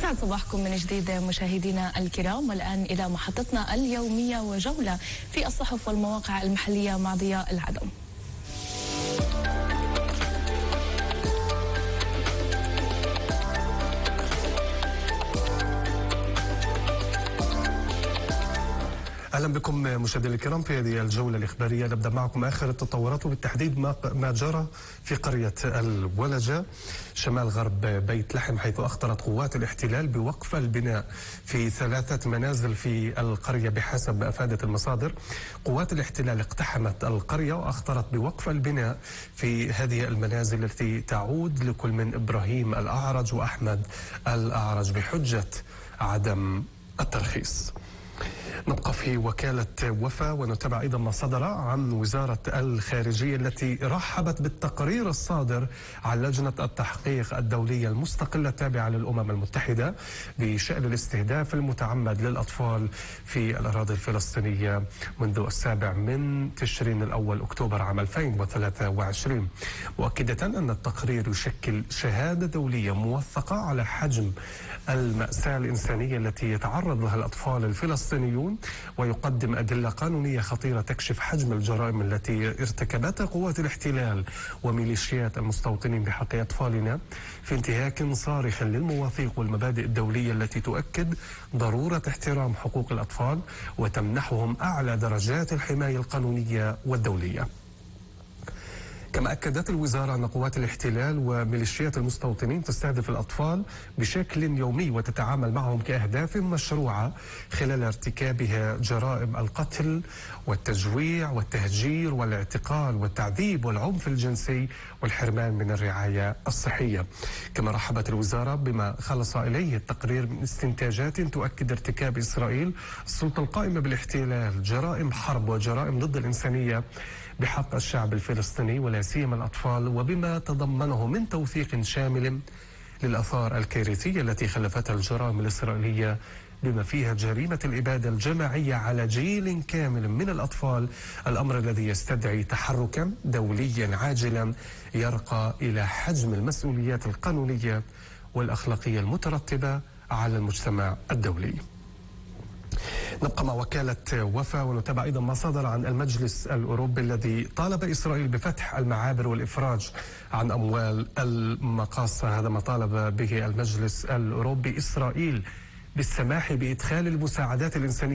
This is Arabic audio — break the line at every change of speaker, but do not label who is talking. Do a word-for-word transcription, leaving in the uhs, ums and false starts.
يسعد صباحكم من جديد مشاهدينا الكرام، والآن إلى محطتنا اليومية وجولة في الصحف والمواقع المحلية مع ضياء العدم.
اهلا بكم مشاهدينا الكرام في هذه الجوله الاخباريه. نبدا معكم اخر التطورات وبالتحديد ما ما جرى في قريه الولجه شمال غرب بيت لحم، حيث اخطرت قوات الاحتلال بوقف البناء في ثلاثه منازل في القريه. بحسب ما افادت المصادر، قوات الاحتلال اقتحمت القريه واخطرت بوقف البناء في هذه المنازل التي تعود لكل من ابراهيم الاعرج واحمد الاعرج بحجه عدم الترخيص. نبقى في وكالة وفا ونتابع أيضا ما صدر عن وزارة الخارجية التي رحبت بالتقرير الصادر عن لجنة التحقيق الدولية المستقلة التابعة للأمم المتحدة بشأن الاستهداف المتعمد للأطفال في الأراضي الفلسطينية منذ السابع من تشرين الأول أكتوبر عام ألفين وثلاثة وعشرين، مؤكدة أن التقرير يشكل شهادة دولية موثقة على حجم المأساة الإنسانية التي يتعرض لها الأطفال الفلسطينيون، ويقدم أدلة قانونية خطيرة تكشف حجم الجرائم التي ارتكبتها قوات الاحتلال وميليشيات المستوطنين بحق أطفالنا، في انتهاك صارخ للمواثيق والمبادئ الدولية التي تؤكد ضرورة احترام حقوق الأطفال وتمنحهم أعلى درجات الحماية القانونية والدولية. كما أكدت الوزارة أن قوات الاحتلال وميليشيات المستوطنين تستهدف الأطفال بشكل يومي وتتعامل معهم كأهداف مشروعة خلال ارتكابها جرائم القتل والتجويع والتهجير والاعتقال والتعذيب والعنف الجنسي والحرمان من الرعاية الصحية. كما رحبت الوزارة بما خلص إليه التقرير من استنتاجات تؤكد ارتكاب إسرائيل السلطة القائمة بالاحتلال جرائم حرب وجرائم ضد الإنسانية بحق الشعب الفلسطيني ولا سيما الأطفال، وبما تضمنه من توثيق شامل للآثار الكارثية التي خلفتها الجرائم الإسرائيلية بما فيها جريمة الإبادة الجماعية على جيل كامل من الأطفال، الأمر الذي يستدعي تحركا دوليا عاجلا يرقى إلى حجم المسؤوليات القانونية والأخلاقية المترتبة على المجتمع الدولي. نبقى مع وكالة وفا ونتابع أيضا ما صدر عن المجلس الأوروبي الذي طالب إسرائيل بفتح المعابر والإفراج عن أموال المقاصة. هذا ما طالب به المجلس الأوروبي إسرائيل بالسماح بإدخال المساعدات الإنسانية